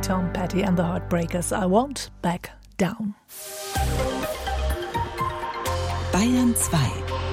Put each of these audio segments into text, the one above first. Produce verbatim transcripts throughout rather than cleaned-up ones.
Tom Petty and the Heartbreakers. I won't back down. Bayern zwei.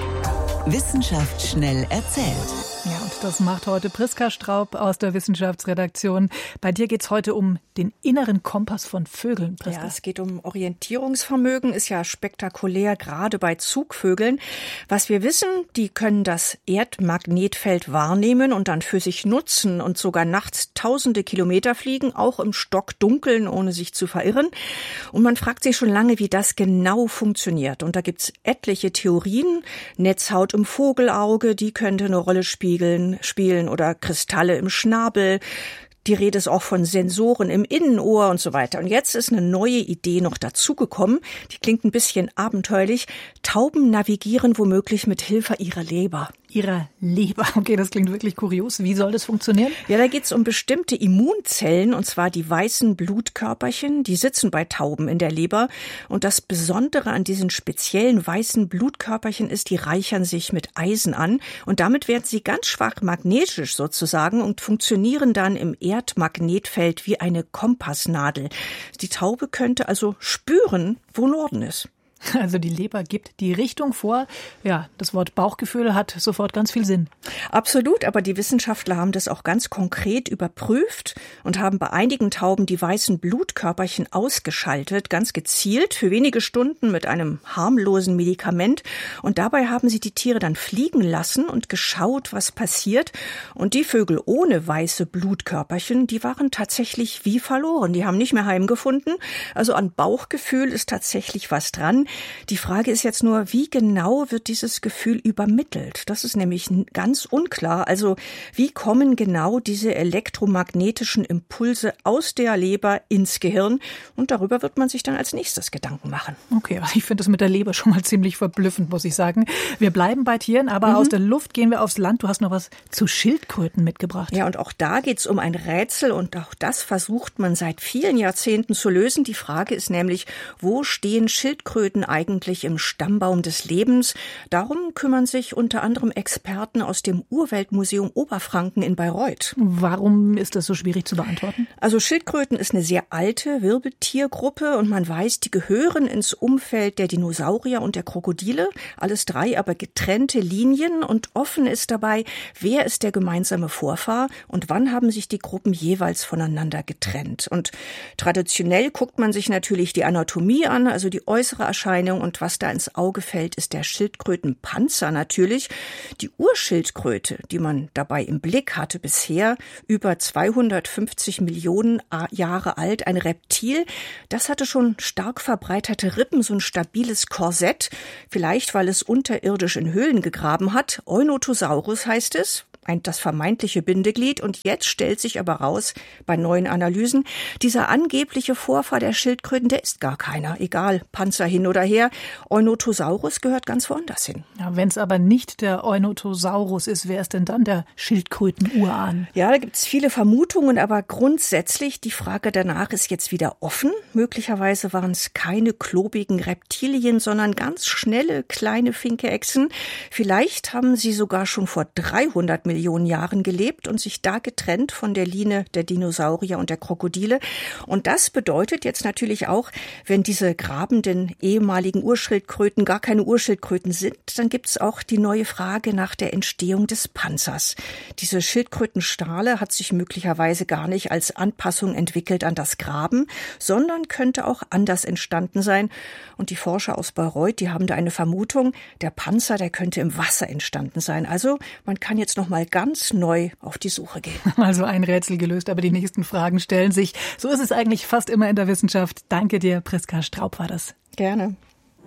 Wissenschaft schnell erzählt. Ja, und das macht heute Priska Straub aus der Wissenschaftsredaktion. Bei dir geht's heute um den inneren Kompass von Vögeln, Priska. Ja, es geht um Orientierungsvermögen, ist ja spektakulär, gerade bei Zugvögeln. Was wir wissen, die können das Erdmagnetfeld wahrnehmen und dann für sich nutzen und sogar nachts tausende Kilometer fliegen, auch im Stockdunkeln, ohne sich zu verirren. Und man fragt sich schon lange, wie das genau funktioniert. Und da gibt's etliche Theorien. Netzhaut im Vogelauge, die könnte eine Rolle spielen. spielen oder Kristalle im Schnabel. Die Rede ist auch von Sensoren im Innenohr und so weiter. Und jetzt ist eine neue Idee noch dazugekommen. Die klingt ein bisschen abenteuerlich. Tauben navigieren womöglich mit Hilfe ihrer Leber. Ihrer Leber. Okay, das klingt wirklich kurios. Wie soll das funktionieren? Ja, da geht es um bestimmte Immunzellen, und zwar die weißen Blutkörperchen. Die sitzen bei Tauben in der Leber. Und das Besondere an diesen speziellen weißen Blutkörperchen ist, die reichern sich mit Eisen an. Und damit werden sie ganz schwach magnetisch sozusagen und funktionieren dann im Erdmagnetfeld wie eine Kompassnadel. Die Taube könnte also spüren, wo Norden ist. Also die Leber gibt die Richtung vor. Ja, das Wort Bauchgefühl hat sofort ganz viel Sinn. Absolut, aber die Wissenschaftler haben das auch ganz konkret überprüft und haben bei einigen Tauben die weißen Blutkörperchen ausgeschaltet, ganz gezielt, für wenige Stunden mit einem harmlosen Medikament. Und dabei haben sie die Tiere dann fliegen lassen und geschaut, was passiert. Und die Vögel ohne weiße Blutkörperchen, die waren tatsächlich wie verloren. Die haben nicht mehr heimgefunden. Also an Bauchgefühl ist tatsächlich was dran. Die Frage ist jetzt nur, wie genau wird dieses Gefühl übermittelt? Das ist nämlich ganz unklar. Also wie kommen genau diese elektromagnetischen Impulse aus der Leber ins Gehirn? Und darüber wird man sich dann als nächstes Gedanken machen. Okay, also ich finde das mit der Leber schon mal ziemlich verblüffend, muss ich sagen. Wir bleiben bei Tieren, aber mhm. aus der Luft gehen wir aufs Land. Du hast noch was zu Schildkröten mitgebracht. Ja, und auch da geht es um ein Rätsel, und auch das versucht man seit vielen Jahrzehnten zu lösen. Die Frage ist nämlich, wo stehen Schildkröten eigentlich im Stammbaum des Lebens? Darum kümmern sich unter anderem Experten aus dem Urweltmuseum Oberfranken in Bayreuth. Warum ist das so schwierig zu beantworten? Also Schildkröten ist eine sehr alte Wirbeltiergruppe, und man weiß, die gehören ins Umfeld der Dinosaurier und der Krokodile. Alles drei aber getrennte Linien, und offen ist dabei, wer ist der gemeinsame Vorfahr und wann haben sich die Gruppen jeweils voneinander getrennt. Und traditionell guckt man sich natürlich die Anatomie an, also die äußere Erscheinung, und was da ins Auge fällt, ist der Schildkrötenpanzer natürlich. Die Urschildkröte, die man dabei im Blick hatte bisher, über zweihundertfünfzig Millionen Jahre alt, ein Reptil, das hatte schon stark verbreiterte Rippen, so ein stabiles Korsett, vielleicht weil es unterirdisch in Höhlen gegraben hat. Eunotosaurus heißt es. Ein, das vermeintliche Bindeglied. Und jetzt stellt sich aber raus, bei neuen Analysen, dieser angebliche Vorfahr der Schildkröten, der ist gar keiner. Egal, Panzer hin oder her. Eunotosaurus gehört ganz woanders hin. Ja, wenn es aber nicht der Eunotosaurus ist, wer ist denn dann der Schildkröten-Urahn? Ja, da gibt es viele Vermutungen, aber grundsätzlich, die Frage danach ist jetzt wieder offen. Möglicherweise waren es keine klobigen Reptilien, sondern ganz schnelle, kleine Finke-Echsen. Vielleicht haben sie sogar schon vor dreihundert Millionen Jahren gelebt und sich da getrennt von der Linie der Dinosaurier und der Krokodile. Und das bedeutet jetzt natürlich auch, wenn diese grabenden ehemaligen Urschildkröten gar keine Urschildkröten sind, dann gibt es auch die neue Frage nach der Entstehung des Panzers. Diese Schildkrötenschale hat sich möglicherweise gar nicht als Anpassung entwickelt an das Graben, sondern könnte auch anders entstanden sein. Und die Forscher aus Bayreuth, die haben da eine Vermutung, der Panzer, der könnte im Wasser entstanden sein. Also man kann jetzt noch mal ganz neu auf die Suche gehen. Also ein Rätsel gelöst, aber die nächsten Fragen stellen sich. So ist es eigentlich fast immer in der Wissenschaft. Danke dir, Priska Straub war das. Gerne.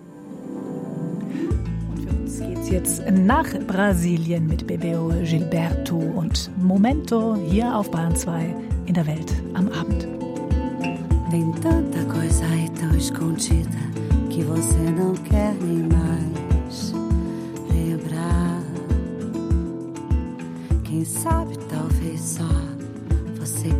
Und für uns geht's jetzt nach Brasilien mit Bebeo Gilberto und Momento hier auf Bayern zwei in der Welt am Abend. Tem tanta coisa aí tão escondida que você não quer nem mais lembrar. Quem sabe talvez só